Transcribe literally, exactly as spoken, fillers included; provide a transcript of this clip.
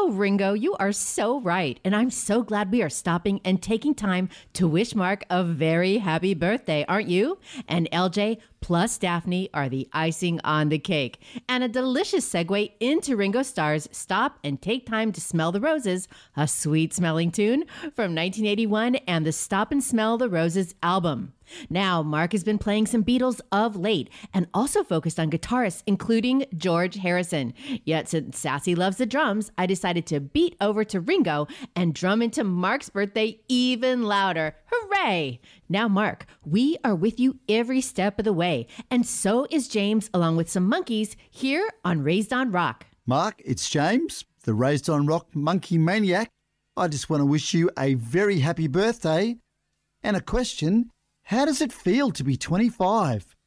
Oh, Ringo, you are so right. And I'm so glad we are stopping and taking time to wish Mark a very happy birthday, aren't you? And L J plus Daphne are the icing on the cake. And a delicious segue into Ringo Starr's Stop and Take Time to Smell the Roses, a sweet smelling tune from nineteen eighty-one and the Stop and Smell the Roses album. Now, Mark has been playing some Beatles of late and also focused on guitarists, including George Harrison. Yet, since Sassy loves the drums, I decided to beat over to Ringo and drum into Mark's birthday even louder. Hooray! Now, Mark, we are with you every step of the way, and so is James, along with some monkeys, here on Raised on Rock. Mark, it's James, the Raised on Rock Monkey Maniac. I just want to wish you a very happy birthday. And a question, how does it feel to be twenty-five?